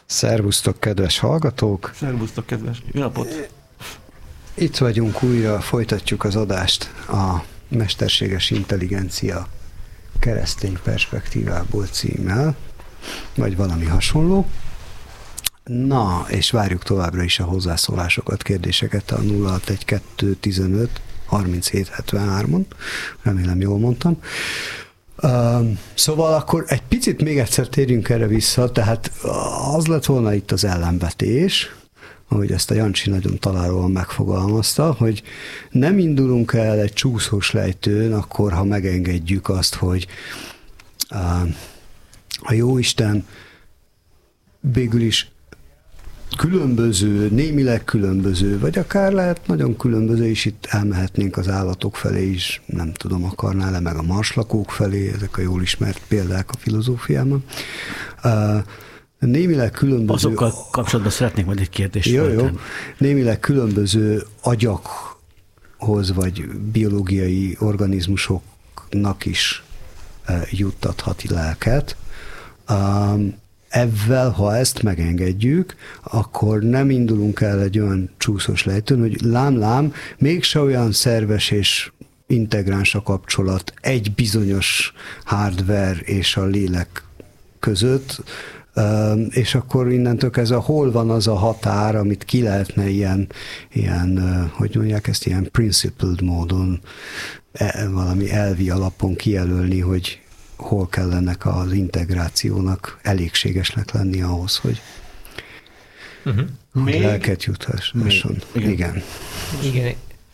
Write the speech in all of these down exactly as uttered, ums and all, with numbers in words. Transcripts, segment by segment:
Szervusztok, kedves hallgatók! Szervusztok, kedves! Jó napot! Itt vagyunk újra, folytatjuk az adást a Mesterséges Intelligencia keresztény perspektívából címmel, vagy valami hasonló. Na, és várjuk továbbra is a hozzászólásokat, kérdéseket a nulla hat egy kettő tizenöt harminchét hetvenhárom-on. Remélem jól mondtam. Uh, szóval akkor egy picit még egyszer térjünk erre vissza, tehát az lett volna itt az ellenvetés, ahogy ezt a Jancsi nagyon találóan megfogalmazta, hogy nem indulunk el egy csúszós lejtőn, akkor, ha megengedjük azt, hogy uh, a Jóisten végül is különböző, némileg különböző, vagy akár lehet nagyon különböző, és itt elmehetnénk az állatok felé is, nem tudom, akarná-e meg a marslakók felé, ezek a jól ismert példák a filozófiában. Uh, némileg különböző... Azokkal kapcsolatban szeretnék majd egy kérdést. Jó, jó. Némileg különböző agyakhoz, vagy biológiai organizmusoknak is uh, juttathati lelket. Um, Ezzel, ha ezt megengedjük, akkor nem indulunk el egy olyan csúszós lejtőn, hogy lám-lám, mégse olyan szerves és integráns a kapcsolat egy bizonyos hardware és a lélek között, és akkor innentől kezdve hol van az a határ, amit ki lehetne ilyen, ilyen hogy mondják ezt, ilyen principled módon, valami elvi alapon kijelölni, hogy hol kell ennek az integrációnak elégségesnek lenni ahhoz, hogy uh-huh. Még... lelket juthasson. Igen. Igen. Igen.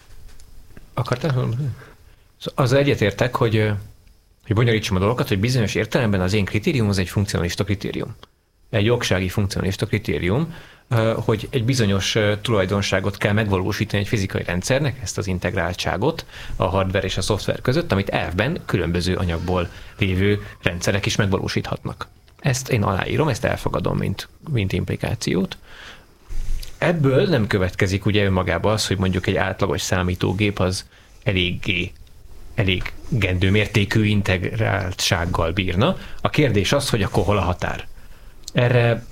Akartál mondani? Az egyetértek, hogy, hogy bonyolítsam a dolgokat, hogy bizonyos értelemben az én kritérium az egy funkcionalista kritérium. Egy jogsági funkcionalista kritérium, hogy egy bizonyos tulajdonságot kell megvalósítani egy fizikai rendszernek, ezt az integráltságot a hardware és a szoftver között, amit elvben különböző anyagból lévő rendszerek is megvalósíthatnak. Ezt én aláírom, ezt elfogadom, mint, mint implikációt. Ebből nem következik ugye önmagában az, hogy mondjuk egy átlagos számítógép az eléggé elég gendő mértékű integráltsággal bírna. A kérdés az, hogy akkor hol a határ. Erre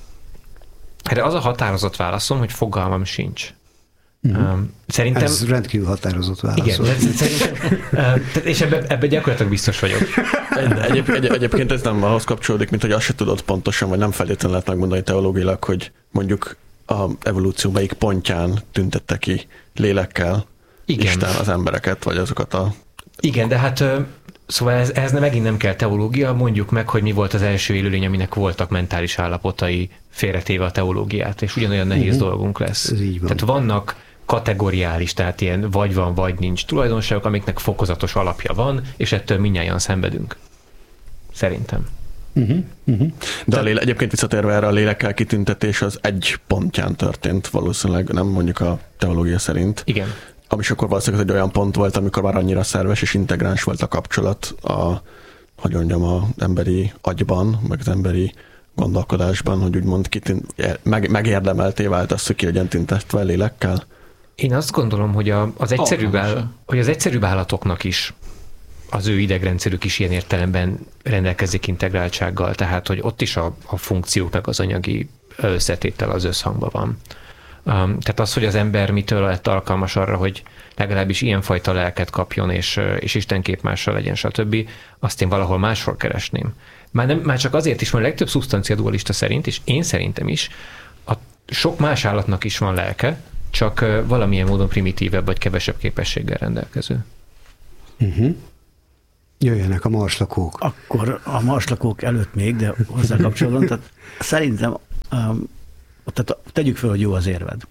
Erre az a határozott válaszom, hogy fogalmam sincs. Uh-huh. Szerintem... Ez rendkívül határozott válasz. Igen, szerintem, és ebben ebbe gyakorlatilag biztos vagyok. Egyéb, egy, egyébként ez nem ahhoz kapcsolódik, mint hogy azt se tudod pontosan, vagy nem feltétlenül lehet megmondani teológiailag, hogy mondjuk a evolúció melyik pontján tüntette ki lélekkel igen. Isten az embereket, vagy azokat a... Igen, de hát... Szóval ez, ehhez nem, megint nem kell teológia, mondjuk meg, hogy mi volt az első élőlény, aminek voltak mentális állapotai, félretéve a teológiát, és ugyanolyan nehéz uh-huh. dolgunk lesz. Van. Tehát vannak kategoriális, tehát ilyen vagy van, vagy nincs tulajdonságok, amiknek fokozatos alapja van, és ettől mindnyájan szenvedünk. Szerintem. Uh-huh. Uh-huh. De a léle, egyébként visszatérve erre, a lélekkel kitüntetés az egy pontján történt valószínűleg, nem mondjuk a teológia szerint. Igen. Ami is akkor valószínűleg egy olyan pont volt, amikor már annyira szerves és integráns volt a kapcsolat a, hogy mondjam, az emberi agyban, meg az emberi gondolkodásban, hogy úgymond kitűnt, meg, megérdemelté vált az, hogy ki legyen tüntetve lélekkel. Én azt gondolom, hogy, a, az egyszerűbb áll, hogy az egyszerűbb állatoknak is az ő idegrendszerük is ilyen értelemben rendelkezik integráltsággal, tehát hogy ott is a, a funkciók meg az anyagi összetétel az összhangban van. Um, tehát az, hogy az ember mitől lett alkalmas arra, hogy legalábbis ilyenfajta lelket kapjon, és, és istenképmással legyen, stb., azt én valahol máshol keresném. Már, nem, már csak azért is van, a legtöbb szubstancia dualista szerint, és én szerintem is, a sok más állatnak is van lelke, csak valamilyen módon primitívebb vagy kevesebb képességgel rendelkező. Uh-huh. Jöjjenek a marslakók. Akkor a marslakók előtt még, de hozzá kapcsolatban, tehát szerintem um, tehát tegyük fel, hogy jó az érved.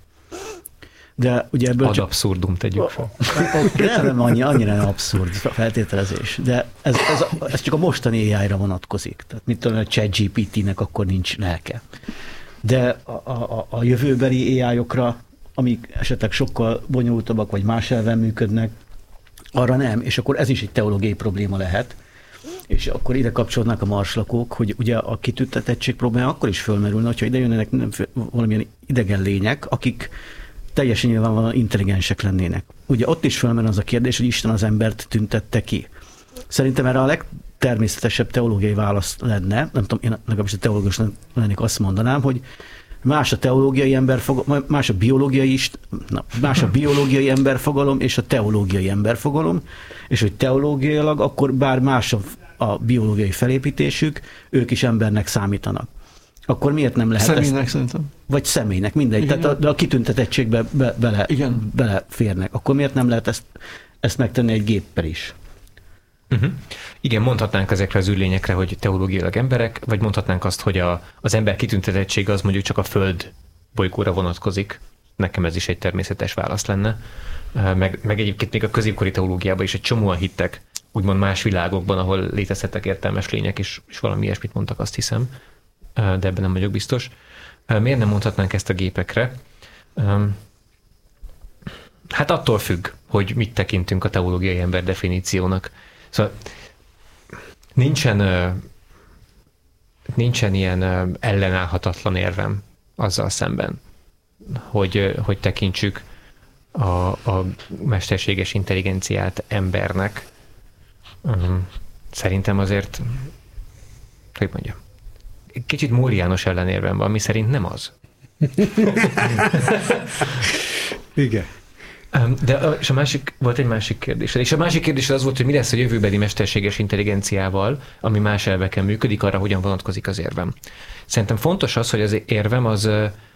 De ugye ebből Ad csak... abszurdum tegyük fel. Nem, nem annyi, annyira nem abszurd feltételezés, de ez, ez, ez csak a mostani á i-ra vonatkozik. Tehát mit tudom, a ChatGPT-nek akkor nincs lelke. De a, a, a jövőbeli á i-okra, amik esetleg sokkal bonyolultabbak, vagy más elven működnek, arra nem, és akkor ez is egy teológiai probléma lehet. És akkor ide kapcsolódnak a marslakók, hogy ugye a kitüntetettség probléma akkor is fölmerülne, hogyha ide jönnek valamilyen idegen lények, akik teljesen nyilvánvalóan intelligensek lennének. Ugye ott is fölmerül az a kérdés, hogy Isten az embert tüntette ki. Szerintem erre a legtermészetesebb teológiai válasz lenne, nem tudom, én legalábbis a teológus lennék, azt mondanám, hogy más a teológiai emberfogalom, más a biológiai is, na, más a biológiai emberfogalom és a teológiai emberfogalom, és hogy teológiailag akkor bár más a, a biológiai felépítésük, ők is embernek számítanak. Akkor miért nem lehet személynek ezt, szerintem. Vagy személynek, mindegy. Igen. Tehát a, a kitüntetettségbe be, bele, Igen. beleférnek. Akkor miért nem lehet ezt, ezt megtenni egy géppel is? Uh-huh. Igen, mondhatnánk ezekre az űrlényekre, hogy teológiailag emberek, vagy mondhatnánk azt, hogy a, az ember kitüntetettsége az mondjuk csak a Föld bolygóra vonatkozik. Nekem ez is egy természetes válasz lenne. Meg, meg egyébként még a középkori teológiában is egy csomóan hittek, úgymond más világokban, ahol létezhettek értelmes lények, és, és valami ilyesmit mondtak, azt hiszem, de ebben nem vagyok biztos. Miért nem mondhatnánk ezt a gépekre? Hát attól függ, hogy mit tekintünk a teológiai ember definíciónak. Szóval nincsen, nincsen ilyen ellenállhatatlan érvem azzal szemben, hogy, hogy tekintsük a, a mesterséges intelligenciát embernek. Szerintem azért, hogy mondjam, kicsit móriános ellenérvem van, ami szerint nem az. Igen. De, és a másik, volt egy másik kérdés. És a másik kérdés az volt, hogy mi lesz a jövőbeli mesterséges intelligenciával, ami más elveken működik, arra hogyan vonatkozik az érvem. Szerintem fontos az, hogy az érvem az,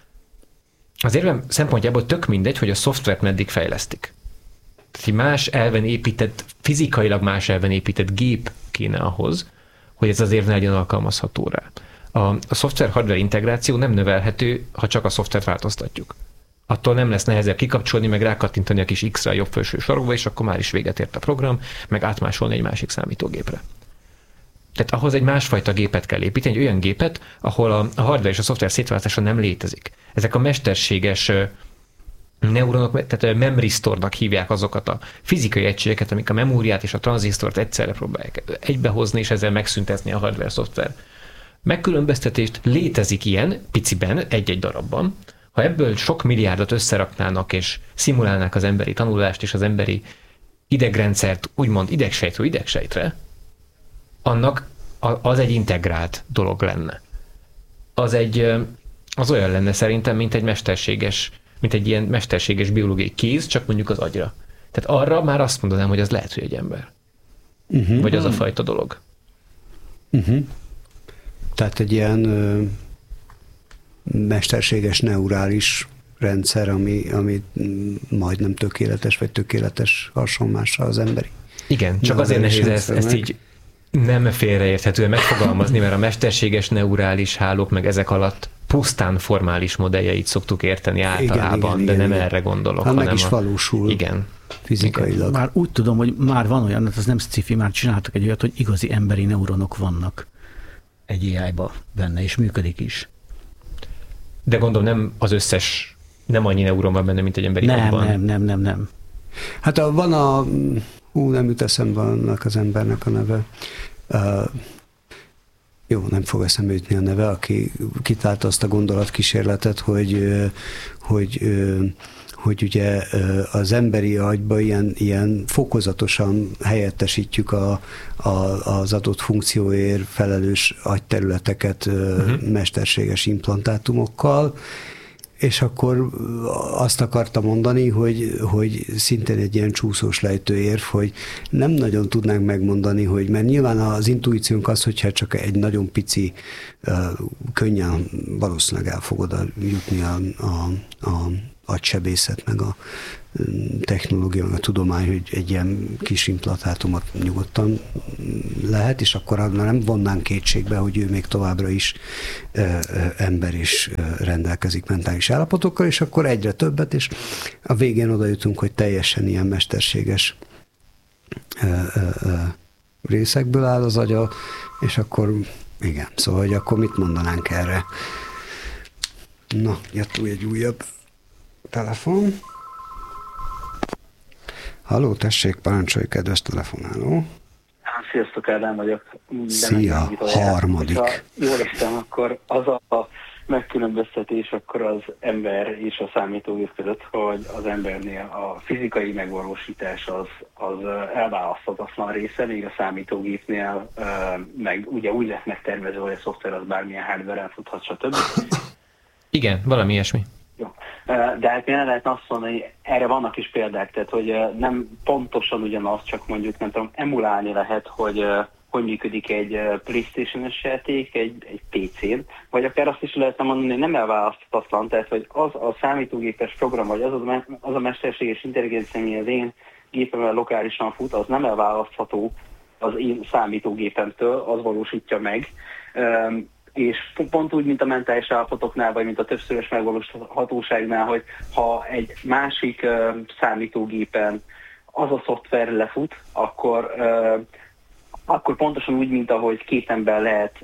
az érvem szempontjából tök mindegy, hogy a szoftvert meddig fejlesztik. Tehát más elven épített, fizikailag más elven épített gép kéne ahhoz, hogy ez az érv ne legyen alkalmazható rá. A, a szoftver-hardware integráció nem növelhető, ha csak a szoftvert változtatjuk. Attól nem lesz nehezebb kikapcsolni, meg rákattintani a kis X-re a jobb felső sarokba, és akkor már is véget ért a program, meg átmásolni egy másik számítógépre. Tehát ahhoz egy másfajta gépet kell építeni, egy olyan gépet, ahol a, a hardware és a szoftver szétválasztása nem létezik. Ezek a mesterséges neuronok, tehát memory store-nak hívják azokat a fizikai egységeket, amik a memóriát és a tranzisztort egyszerre próbálják egybehozni, és ezzel megszüntetni a hardware-szoftver megkülönböztetést. Létezik ilyen, piciben, egy-egy darabban. Ha ebből sok milliárdot összeraknának, és szimulálnák az emberi tanulást, és az emberi idegrendszert úgymond idegsejtről idegsejtre, annak az egy integrált dolog lenne. Az egy, az olyan lenne szerintem, mint egy mesterséges, mint egy ilyen mesterséges biológiai kéz, csak mondjuk az agyra. Tehát arra már azt mondanám, hogy az lehet, hogy egy ember. Uh-huh. Vagy az a fajta dolog. Uh-huh. Tehát egy ilyen ö, mesterséges neurális rendszer, ami, ami majdnem tökéletes, vagy tökéletes hasonlással az emberi. Igen, csak azért nehéz ezt, ezt így nem félreérthetően megfogalmazni, mert a mesterséges neurális hálók meg ezek alatt pusztán formális modelljeit szoktuk érteni általában, igen, igen, de nem igen. erre gondolok. Hát hanem meg is a... valósul igen. fizikailag. Már úgy tudom, hogy már van olyan, ez nem sci-fi, már csináltak egy olyat, hogy igazi emberi neuronok vannak egy á í-ba benne, és működik is. De gondolom nem az összes, nem annyi neuron van benne, mint egy emberi nem, agyban. Nem, nem, nem, nem. Hát a, van a, hú, nem jut eszembe annak az embernek a neve. Uh, jó, nem fog eszembe jutni a neve, aki kitálta azt a gondolatkísérletet, hogy, hogy, hogy ugye az emberi agyba ilyen, ilyen fokozatosan helyettesítjük a, a, az adott funkcióért felelős agyterületeket uh-huh. mesterséges implantátumokkal, és akkor azt akarta mondani, hogy, hogy szintén egy ilyen csúszós lejtőérv, hogy nem nagyon tudnánk megmondani, hogy, mert nyilván az intuíciónk az, hogyha csak egy nagyon pici, könnyen valószínűleg el fog oda jutni a, a, a agysebészet, meg a technológia, meg a tudomány, hogy egy ilyen kis implantátumot nyugodtan lehet, és akkor nem vonnánk kétségbe, hogy ő még továbbra is ö, ö, ember is ö, rendelkezik mentális állapotokkal, és akkor egyre többet, és a végén oda jutunk, hogy teljesen ilyen mesterséges ö, ö, ö, részekből áll az agya, és akkor igen, szóval, hogy akkor mit mondanánk erre? Na, jött új egy újabb telefon. Halló, tessék, parancsolj, kedves telefonáló. Sziasztok, Ádám vagyok. Szia, harmadik. Ha jól értem, akkor az a megkülönböztetés akkor az ember és a számítógép között, hogy az embernél a fizikai megvalósítás az, az elválaszthatatlan része, még a számítógépnél meg ugye úgy lett megtervezve, hogy a szoftver az bármilyen hardware-en futhat, stb. Igen, valami ilyesmi. Jó. De hát nem lehetne azt mondani, erre vannak is példák, tehát hogy nem pontosan ugyanaz, csak mondjuk nem tudom, emulálni lehet, hogy hogy működik egy PlayStation-es játék, egy, egy pé cén, vagy akár azt is lehetne mondani, hogy nem elválaszthatatlan, tehát hogy az a számítógépes program, vagy az a, az a mesterséges intelligencia, ami az én gépemben lokálisan fut, az nem elválasztható az én számítógépemtől, az valósítja meg. És pont úgy, mint a mentális állapotoknál, vagy mint a többszörös megvalósíthatóságnál, hogy ha egy másik számítógépen az a szoftver lefut, akkor akkor pontosan úgy, mint ahogy két ember lehet,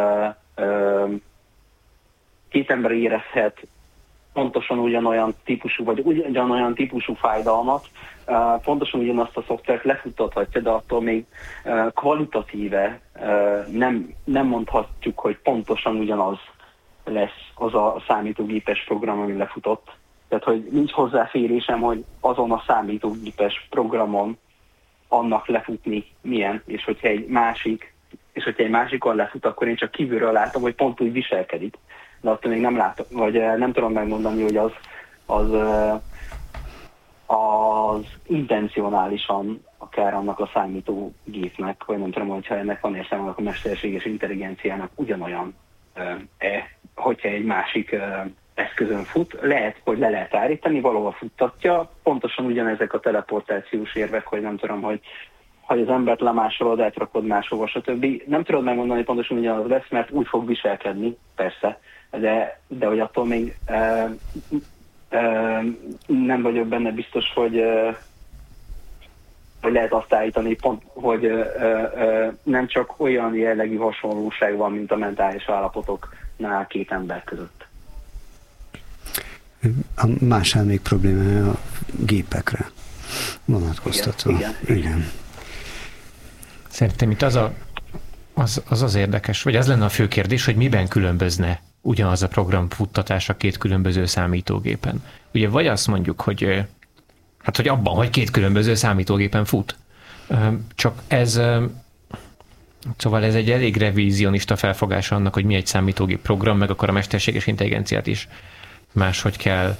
két ember érezhet pontosan ugyanolyan típusú, vagy ugyanolyan típusú fájdalmat, pontosan ugyanazt a szoftvert lefuttathatja, de attól még kvalitatíve nem, nem mondhatjuk, hogy pontosan ugyanaz lesz az a számítógépes program, ami lefutott. Tehát, hogy nincs hozzáférésem, hogy azon a számítógépes programon annak lefutni milyen, és hogyha egy másik, és hogyha egy másikon lefut, akkor én csak kívülről látom, hogy pont úgy viselkedik. De attól még nem látom, vagy nem tudom megmondani, hogy az, az, az intencionálisan akár annak a számítógépnek, vagy nem tudom, hogyha ennek van értelme, annak a mesterséges intelligenciának ugyanolyan, e, hogyha egy másik eszközön fut, lehet, hogy le lehet állítani, valahol futtatja, pontosan ugyanezek a teleportációs érvek, hogy nem tudom, hogy ha az embert lemásolod, átrakod máshova, stb. Nem tudod megmondani pontosan ugyanaz lesz, mert úgy fog viselkedni, persze, de, de hogy attól még e, e, nem vagyok benne biztos, hogy, e, hogy lehet azt állítani, pont, hogy e, e, nem csak olyan jellegű hasonlóság van, mint a mentális állapotoknál két ember között. A más még problémája a gépekre vonatkoztatva. Igen, igen. igen. Szerintem itt az, a, az, az az érdekes, vagy az lenne a fő kérdés, hogy miben különbözne ugyanaz a program futtatása két különböző számítógépen. Ugye vagy azt mondjuk, hogy hát hogy abban, hogy két különböző számítógépen fut. Csak ez szóval ez egy elég revizionista felfogása annak, hogy mi egy számítógép program, meg akkor a mesterséges intelligenciát is máshogy kell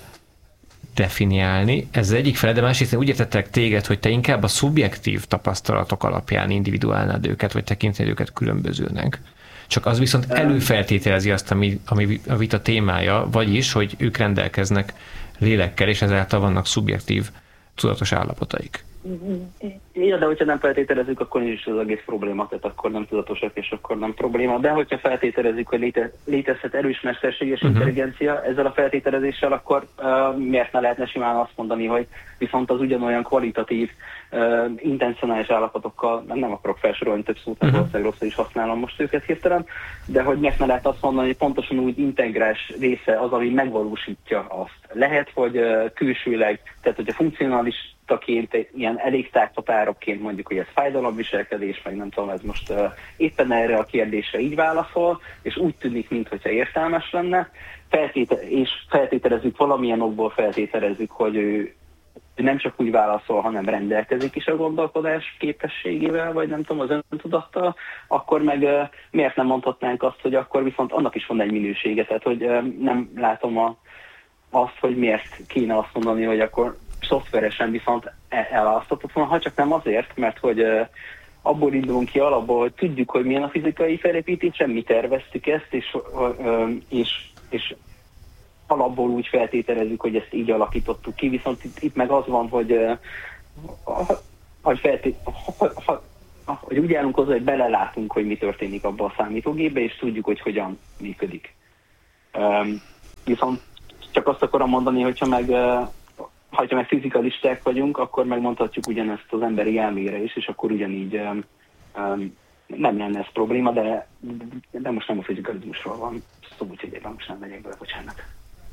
definiálni. Ez az egyik fele, de másrészt úgy értettek téged, hogy te inkább a szubjektív tapasztalatok alapján individuálnád őket, vagy tekinted őket különbözőnek. Csak az viszont előfeltételezi azt, ami, ami a vita témája, vagyis, hogy ők rendelkeznek lélekkel, és ezáltal vannak szubjektív tudatos állapotaik. Ja, de hogyha nem feltételezzük, akkor nincs is az egész probléma, tehát akkor nem tudatosak, és akkor nem probléma. De hogyha feltételezzük, hogy léte, létezhet erős mesterséges uh-huh. intelligencia, ezzel a feltételezéssel, akkor uh, miért ne lehetne simán azt mondani, hogy viszont az ugyanolyan kvalitatív, uh, intencionális állapotokkal, nem akarok felsorolni több szót, mert uh-huh. valószínűleg rosszul is használom most őket hirtelen, de hogy miért ne lehet azt mondani, hogy pontosan úgy integrás része az, ami megvalósítja azt. Lehet, hogy uh, külsőleg, tehát hogyha funkcionális taként, ilyen elég tágtatárokként mondjuk, hogy ez fájdalomviselkedés, meg nem tudom, ez most uh, éppen erre a kérdésre így válaszol, és úgy tűnik, mintha értelmes lenne, Feltéte- és feltételezzük, valamilyen okból feltételezzük, hogy ő nem csak úgy válaszol, hanem rendelkezik is a gondolkodás képességével, vagy nem tudom, az öntudattal, akkor meg uh, miért nem mondhatnánk azt, hogy akkor viszont annak is van egy minősége, tehát hogy uh, nem látom a, azt, hogy miért kéne azt mondani, hogy akkor szoftveresen viszont elválaszthatatlan, ha csak nem azért, mert hogy uh, abból indulunk ki alapból, hogy tudjuk, hogy milyen a fizikai felépítés, mi terveztük ezt, és, uh, és, és alapból úgy feltételezzük, hogy ezt így alakítottuk ki, viszont itt, itt meg az van, hogy, uh, hogy, feltét, ha, ha, ha, hogy úgy állunk hozzá, hogy belelátunk, hogy mi történik abban a számítógépbe, és tudjuk, hogy hogyan működik. Um, viszont csak azt akarom mondani, hogyha meg uh, ha meg fizikalisták vagyunk, akkor megmondhatjuk ugyanezt az emberi elmére is, és akkor ugyanígy um, um, nem lenne ez probléma, de, de most nem a fizikalizmusról van szó, úgyhogy ebben most nem megyek bele, bocsánat.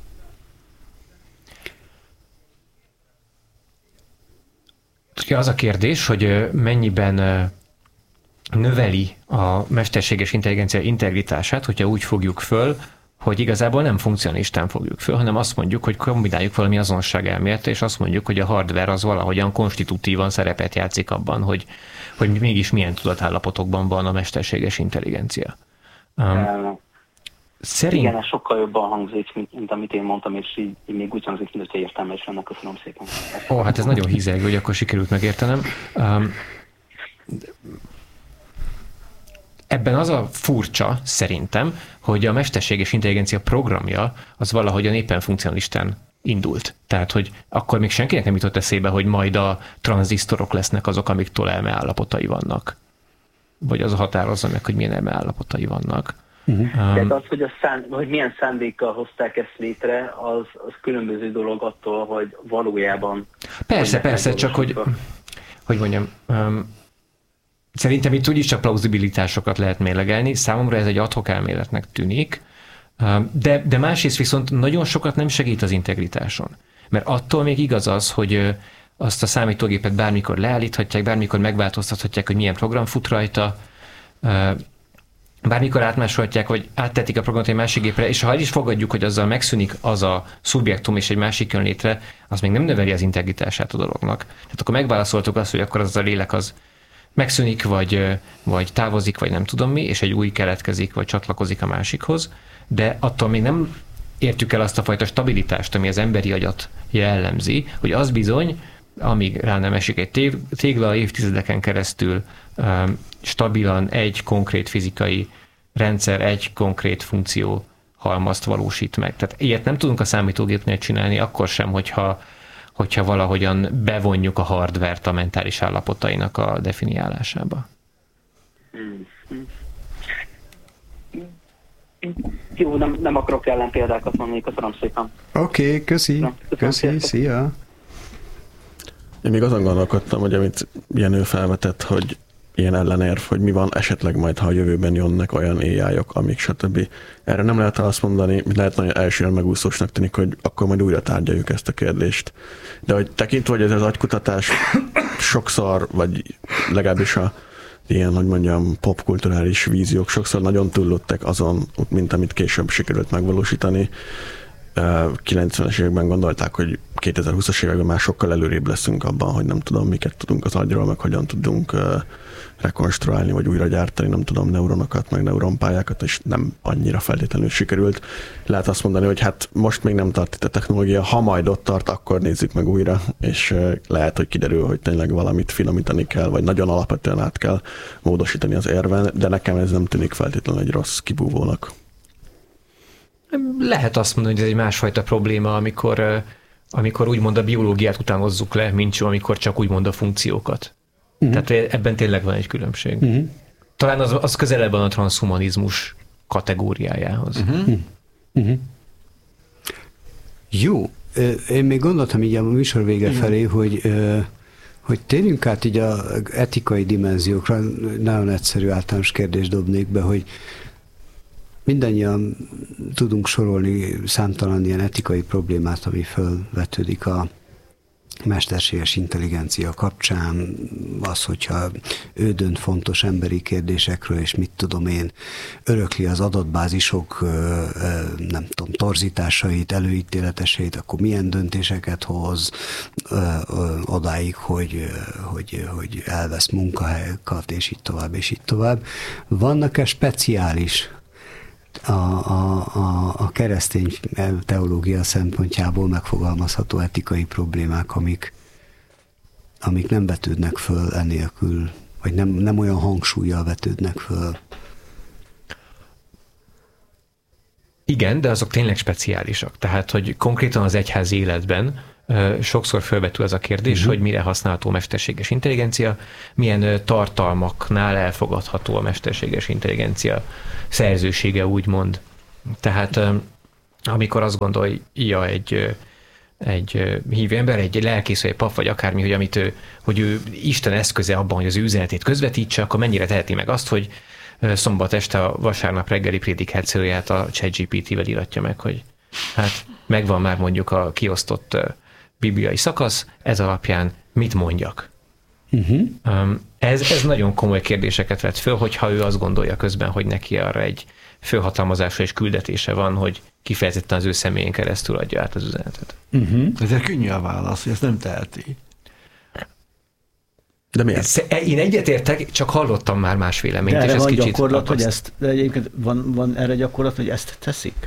Az a kérdés, hogy mennyiben növeli a mesterséges intelligencia integritását, hogyha úgy fogjuk föl, hogy igazából nem funkcionalistán fogjuk föl, hanem azt mondjuk, hogy kombináljuk valami azonosságelméletet, és azt mondjuk, hogy a hardware az valahogyan konstitutívan szerepet játszik abban, hogy, hogy mégis milyen tudatállapotokban van a mesterséges intelligencia. Um, szerint... Igen, ez sokkal jobban hangzik, mint, mint amit én mondtam, és így, így még úgy hangzik, mint hogy értelmes lenne. Köszönöm szépen. Ó, hát ez nagyon hízelgő, hogy akkor sikerült megértenem. Um, Ebben az a furcsa, szerintem, hogy a mesterséges intelligencia programja az valahogyan éppen funkcionalistán indult. Tehát, hogy akkor még senkinek nem jutott eszébe, hogy majd a tranzisztorok lesznek azok, amiktől elme állapotai vannak. Vagy az határozza meg, hogy milyen elme állapotai vannak. Uh-huh. Um, Tehát az, hogy, a szán, hogy milyen szándékkal hozták ezt létre, az, az különböző dolog attól, hogy valójában... Persze, persze, csak hogy, hogy mondjam... Um, Szerintem itt úgyis csak plauzibilitásokat lehet mérlegelni, számomra ez egy ad-hoc elméletnek tűnik, de, de másrészt viszont nagyon sokat nem segít az integritáson. Mert attól még igaz az, hogy azt a számítógépet bármikor leállíthatják, bármikor megváltoztathatják, hogy milyen program fut rajta, bármikor átmásolhatják, vagy áttetik a programot egy másik gépre, és ha el is fogadjuk, hogy azzal megszűnik az a szubjektum, és egy másik jön létre, az még nem növeli az integritását a dolognak. Tehát akkor megválaszoltuk azt, hogy akkor az a lélek az megszűnik, vagy, vagy távozik, vagy nem tudom mi, és egy új keletkezik, vagy csatlakozik a másikhoz, de attól még nem értjük el azt a fajta stabilitást, ami az emberi agyat jellemzi, hogy az bizony, amíg rá nem esik egy tégla, évtizedeken keresztül um, stabilan egy konkrét fizikai rendszer, egy konkrét funkció halmazt valósít meg. Tehát ilyet nem tudunk a számítógépnél csinálni, akkor sem, hogyha hogyha valahogyan bevonjuk a hardvert a mentális állapotainak a definiálásába. Jó, nem, nem akarok ellen példákat mondani, köszönöm szépen. Oké, okay, köszi, Na, köszi, szépen. Szia! Én még azon gondolkodtam, hogy amit Jenő felvetett, hogy ilyen ellenérv, hogy mi van esetleg majd, ha a jövőben jönnek olyan á i-ok, amik stb. Erre nem lehet azt mondani, lehet nagyon elsőre megúszósnak tűnik, hogy akkor majd újra tárgyaljuk ezt a kérdést. De hogy tekintve, hogy ez az agykutatás sokszor, vagy legalábbis a ilyen, hogy mondjam, popkulturális víziók sokszor nagyon túllöttek azon, mint amit később sikerült megvalósítani. kilencvenes években gondolták, hogy kétezer-húszas években már sokkal előrébb leszünk abban, hogy nem tudom, miket tudunk az agyról, meg hogyan tudunk rekonstruálni, vagy újra gyártani, nem tudom, neuronokat, meg neuronpályákat, és nem annyira feltétlenül sikerült. Lehet azt mondani, hogy hát most még nem tart itt a technológia, ha majd ott tart, akkor nézzük meg újra, és lehet, hogy kiderül, hogy tényleg valamit finomítani kell, vagy nagyon alapvetően át kell módosítani az érven, de nekem ez nem tűnik feltétlenül egy rossz kibúvónak. Lehet azt mondani, hogy ez egy másfajta probléma, amikor, amikor úgymond a biológiát utánozzuk le, mint sem, amikor csak úgymond a funkciókat. Uh-huh. Tehát ebben tényleg van egy különbség. Uh-huh. Talán az, az közelebb van a transhumanizmus kategóriájához. Uh-huh. Uh-huh. Jó. Én még gondoltam így a műsor vége uh-huh. felé, hogy, hogy térjünk át így az etikai dimenziókra. Nagyon egyszerű általános kérdést dobnék be, hogy mindannyian tudunk sorolni számtalan ilyen etikai problémát, ami fölvetődik a mesterséges intelligencia kapcsán, az, hogyha ő dönt fontos emberi kérdésekről, és mit tudom én, örökli az adatbázisok, nem tudom, torzításait, előítéleteseit, akkor milyen döntéseket hoz odáig, hogy, hogy, hogy elvesz munkahelyeket, és így tovább, és így tovább. Vannak-e speciális A, a, a, a keresztény teológia szempontjából megfogalmazható etikai problémák, amik, amik nem vetődnek föl enélkül, vagy nem, nem olyan hangsúllyal vetődnek föl? Igen, de azok tényleg speciálisak. Tehát, hogy konkrétan az egyházi életben sokszor felvetül ez a kérdés, uh-huh. hogy mire használható a mesterséges intelligencia, milyen tartalmaknál elfogadható a mesterséges intelligencia szerzősége, úgymond. Tehát amikor azt gondolja egy, egy hívő ember, egy lelkész, vagy egy pap, vagy akármi, hogy, amit ő, hogy ő Isten eszköze abban, hogy az ő üzenetét közvetítse, akkor mennyire teheti meg azt, hogy szombat este a vasárnap reggeli prédikációját a ChatGPT-vel iratja meg, hogy hát megvan már mondjuk a kiosztott bibliai szakasz, ez alapján mit mondjak? Uh-huh. Ez, ez nagyon komoly kérdéseket vet föl, hogyha ő azt gondolja közben, hogy neki arra egy fölhatalmazása és küldetése van, hogy kifejezetten az ő személyén keresztül adja át az üzenetet. Uh-huh. Ezért könnyű a válasz, hogy ezt nem teheti. De miért? Én egyetértek, csak hallottam már más véleményt. De erre és ez van kicsit gyakorlat, tapaszt. hogy ezt, de egyébként van, van erre gyakorlat, hogy ezt teszik?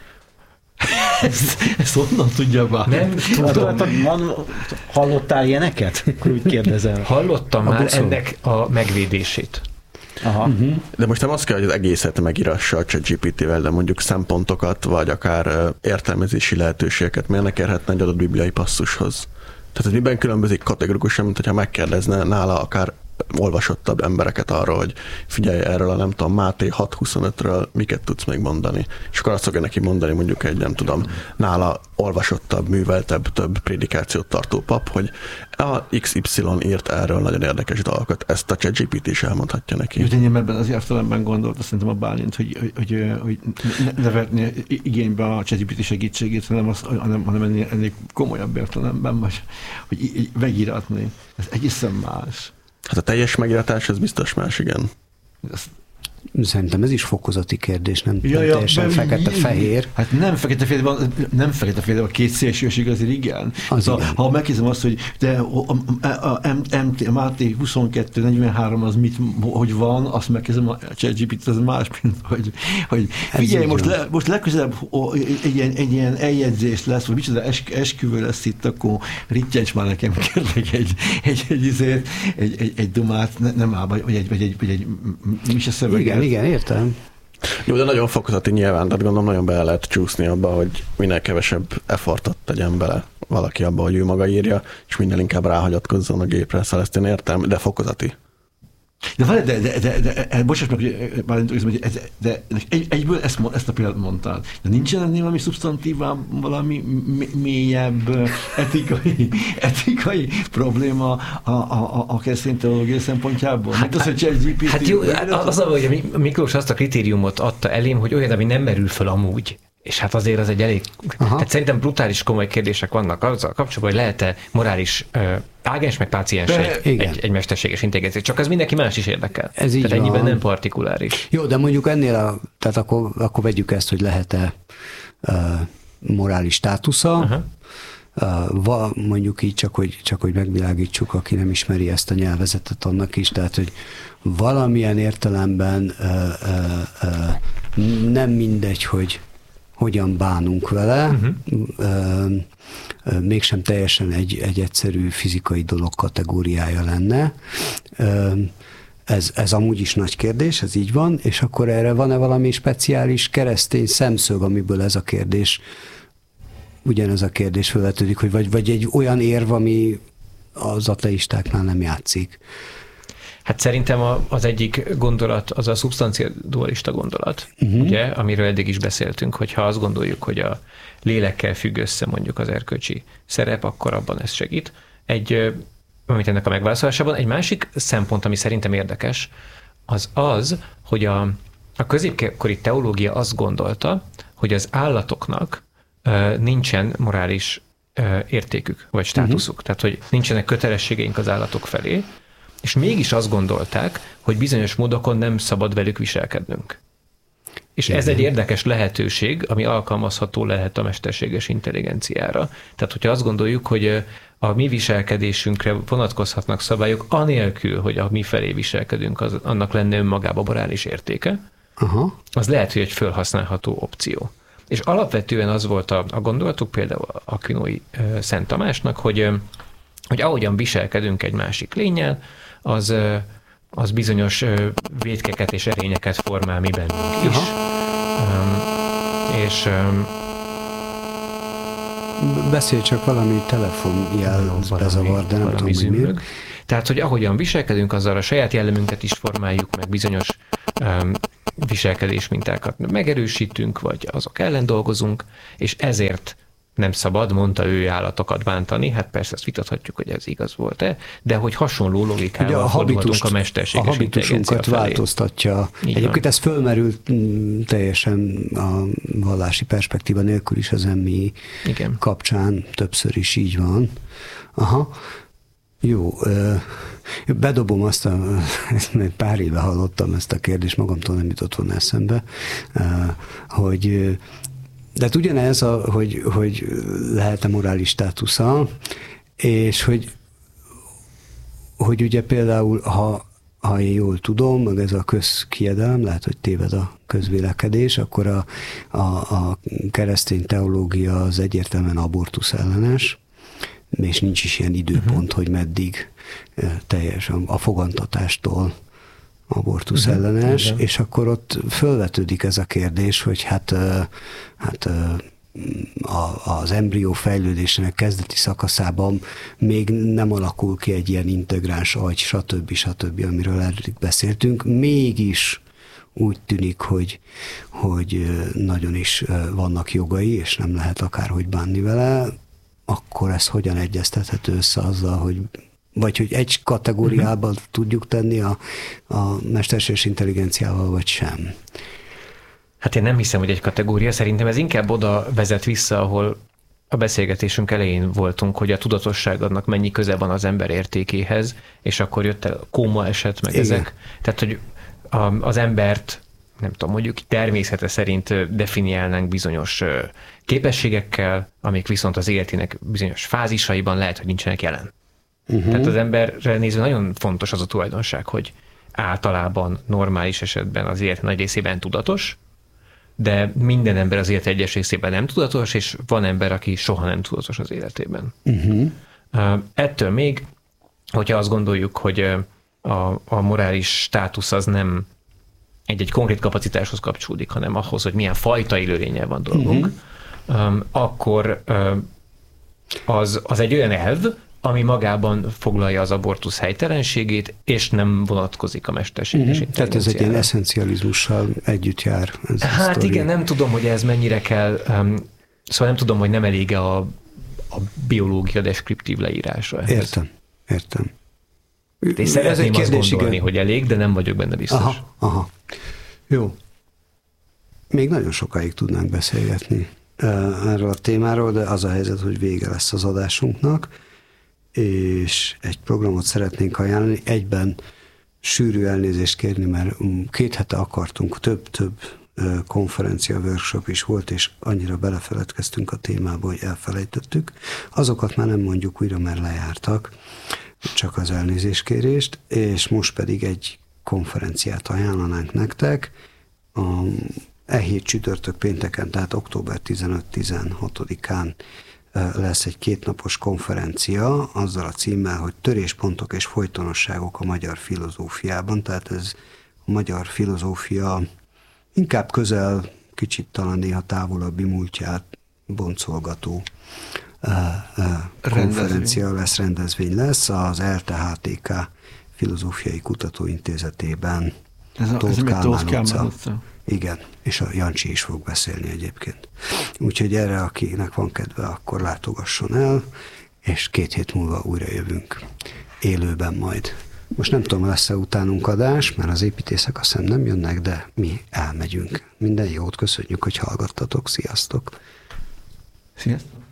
ezt, ezt honnan tudja már? Nem tudom. Van, hallottál ilyeneket? Akkor úgy kérdezem. Hallottam A már buszon. ennek a megvédését. Aha. Uh-huh. De most nem az kell, hogy az egészet megírassa a ChatGPT-vel, de mondjuk szempontokat, vagy akár ö, értelmezési lehetőségeket miért ne kérhetne egy adott bibliai passzushoz. Tehát ez miben különbözik kategorikusan, mint hogyha megkérdezne nála akár olvasottabb embereket arról, hogy figyelj erről a nem tudom, Máté hat huszonötről miket tudsz még mondani. És akkor azt fogja neki mondani mondjuk egy nem tudom, nála olvasottabb, műveltebb, több prédikációt tartó pap, hogy a iksz ipszilon írt erről nagyon érdekes dolgokat. Ezt a ChatGPT is elmondhatja neki. Úgyhogy én ebben az értelemben gondolt, azt szerintem a Bálint, hogy, hogy, hogy, hogy ne, ne vetni igénybe a ChatGPT segítségét, hanem, az, hanem, hanem ennél, ennél komolyabb értelemben, vagy, hogy í- í- megíratni. Ez egészen más. Hát a teljes megíratás, ez biztos más, igen. Ez, Szerintem ez is fokozati kérdés, nem, Ja, nem ja, teljesen be- fekete-fehér. Hát nem fekete-fehér van, nem fekete-fehér van, két szélsőség azért igen. Az ha, igen. ha megkérdezem azt, hogy de a, a, a, a Máté huszonkettő negyvenhárom az mit, hogy van, azt megkérdezem a ChatGPT, az más, mint hogy, hogy figyelj, most, le, most legközelebb egy ilyen, egy ilyen eljegyzés lesz, vagy micsoda esk, esküvő lesz itt, akkor rittyents már nekem kérlek egy, egy, egy, egy, egy, egy, egy domát, ne, nem áll, vagy egy, vagy egy, vagy egy mise szöveget. Igen, igen, értem. Jó, de nagyon fokozati nyilván, tehát gondolom nagyon bele lehet csúszni abba, hogy minél kevesebb effortot tegyen bele valaki abba, hogy ő maga írja, és minél inkább ráhagyatkozzon a gépre, szóval ezt én értem, de fokozati. De várj, de, de, de, de, de bocsáss meg, hogy Bálint, hogy ez, de egy, egyből ezt, ezt a példát mondtad. De nincsen ennél valami szubstantívan, valami mélyebb etikai, etikai probléma a, a, a, a keresztény teológia szempontjából? Hát, az, hogy ChatGPT... Hát jó, az a, hogy a Miklós azt a kritériumot adta elém, hogy olyan, ami nem merül föl amúgy. És hát azért az egy elég... Aha. Hát szerintem brutális komoly kérdések vannak azzal kapcsolatban, hogy lehet-e morális uh, ágens meg páciens De- egy, egy, egy mesterséges intelligencia. Csak az mindenki más is érdekel. Ez így Tehát ennyiben van. nem partikuláris. Jó, de mondjuk ennél, a, tehát akkor, akkor vegyük ezt, hogy lehet-e uh, morális státusza, Aha. uh, va, mondjuk így csak hogy, csak, hogy megvilágítsuk, aki nem ismeri ezt a nyelvezetet, annak is, tehát, hogy valamilyen értelemben uh, uh, uh, nem mindegy, hogy hogyan bánunk vele, uh-huh. ö, ö, mégsem teljesen egy, egy egyszerű fizikai dolog kategóriája lenne. Ö, ez, ez amúgy is nagy kérdés, ez így van, és akkor erre van-e valami speciális keresztény szemszög, amiből ez a kérdés, ugyanez a kérdés felvetődik, hogy vagy, vagy egy olyan érv, ami az ateistáknál nem játszik. Hát szerintem a, az egyik gondolat, az a szubstancia dualista gondolat, uh-huh. ugye, amiről eddig is beszéltünk, hogyha azt gondoljuk, hogy a lélekkel függ össze mondjuk az erkölcsi szerep, akkor abban ez segít. Egy, amit ennek a megválaszolásában, egy másik szempont, ami szerintem érdekes, az az, hogy a, a középkori teológia azt gondolta, hogy az állatoknak uh, nincsen morális uh, értékük, vagy státuszuk. Uh-huh. Tehát, hogy nincsenek kötelességeink az állatok felé, és mégis azt gondolták, hogy bizonyos módokon nem szabad velük viselkednünk. És igen. Ez egy érdekes lehetőség, ami alkalmazható lehet a mesterséges intelligenciára. Tehát, hogyha azt gondoljuk, hogy a mi viselkedésünkre vonatkozhatnak szabályok, anélkül, hogy a mi felé viselkedünk, az, annak lenne önmagában morális értéke, aha. az lehet, hogy egy felhasználható opció. És alapvetően az volt a, a gondolatuk, például Aquinói uh, Szent Tamásnak, hogy, uh, hogy ahogyan viselkedünk egy másik lénnyel, az, uh, az bizonyos uh, vétkeket és erényeket formál mi bennünk is. Um, és um, beszélj csak valami telefonjel bezavar, de nem tudom, hogy miért. Tehát, hogy ahogyan viselkedünk, azzal a saját jellemünket is formáljuk, meg bizonyos um, viselkedésmintákat megerősítünk, vagy azok ellen dolgozunk, és ezért nem szabad, mondta ő, állatokat bántani, hát persze ezt vitathatjuk, hogy ez igaz volt-e, de hogy hasonló logikával a fordulhatunk a mesterséges a intelligencia felé. Változtatja. Így Egyébként van. ez fölmerült teljesen a vallási perspektíva nélkül is az emmi kapcsán többször is így van. Aha. Jó, bedobom azt, a, mert pár éve hallottam ezt a kérdést, magamtól nem jutott volna eszembe, hogy de hát ugyanez, a, hogy, hogy lehet-e morális státusza, és hogy, hogy ugye például, ha, ha én jól tudom, meg ez a közkiedelem, lehet, hogy téved a közvélekedés, akkor a, a, a keresztény teológia az egyértelműen abortusz ellenes, és nincs is ilyen időpont, uh-huh. hogy meddig teljes a fogantatástól abortusz uh-huh. ellenes, igen. És akkor ott fölvetődik ez a kérdés, hogy hát, hát az embrió fejlődésének kezdeti szakaszában még nem alakul ki egy ilyen integráns agy, stb. stb., amiről eddig beszéltünk, mégis úgy tűnik, hogy, hogy nagyon is vannak jogai, és nem lehet akárhogy bánni vele, akkor ez hogyan egyeztethető össze azzal, hogy vagy hogy egy kategóriában uh-huh. tudjuk tenni a, a mesterséges intelligenciával, vagy sem? Hát én nem hiszem, hogy egy kategória. Szerintem ez inkább oda vezet vissza, ahol a beszélgetésünk elején voltunk, hogy a tudatosság annak mennyi köze van az ember értékéhez, és akkor jött a kóma eset, meg igen. ezek. Tehát, hogy a, az embert, nem tudom, mondjuk természete szerint definiálnánk bizonyos képességekkel, amik viszont az életének bizonyos fázisaiban lehet, hogy nincsenek jelen. Uh-huh. Tehát az emberre nézve nagyon fontos az a tulajdonság, hogy általában normális esetben az élet nagy részében tudatos, de minden ember az élet egyes részében nem tudatos, és van ember, aki soha nem tudatos az életében. Uh-huh. Ettől még, hogyha azt gondoljuk, hogy a, a morális státusz az nem egy-egy konkrét kapacitáshoz kapcsolódik, hanem ahhoz, hogy milyen fajta élőlénnyel van dolgunk, uh-huh. akkor az, az egy olyan elv, ami magában foglalja az abortusz helytelenségét, és nem vonatkozik a mesterséges uh-huh. Tehát ez egy ilyen eszencializmussal együtt jár. Ez hát igen, nem tudom, hogy ez mennyire kell, um, szóval nem tudom, hogy nem elég a, a biológia deskriptív leírása. Ehhez. Értem, értem. Én szeretném azt gondolni, igen. hogy elég, de nem vagyok benne biztos. Aha, aha. Jó. Még nagyon sokáig tudnánk beszélgetni erről a témáról, de az a helyzet, hogy vége lesz az adásunknak, és egy programot szeretnénk ajánlani. Egyben sűrű elnézést kérni, mert két hete akartunk, több-több konferencia, workshop is volt, és annyira belefeledkeztünk a témába, hogy elfelejtettük. Azokat már nem mondjuk újra, mert lejártak, csak az elnézéskérést, és most pedig egy konferenciát ajánlanánk nektek. A e hét csütörtök pénteken, tehát október tizenöt-tizenhatodikán lesz egy kétnapos konferencia azzal a címmel, hogy töréspontok és folytonosságok a magyar filozófiában, tehát ez a magyar filozófia inkább közel, kicsit talán néha távolabbi múltját boncolgató konferencia rendezvény. lesz, rendezvény lesz az e el té há té ká Filozófiai Kutatóintézetében. Ez a Tóth Kálmán utca. Igen, és a Jancsi is fog beszélni egyébként. Úgyhogy erre, akinek van kedve, akkor látogasson el, és két hét múlva újra jövünk élőben majd. Most nem tudom, lesz-e utánunk adás, mert az építészek azt hiszem nem jönnek, de mi elmegyünk. Minden jót, köszönjük, hogy hallgattatok. Sziasztok! Sziasztok!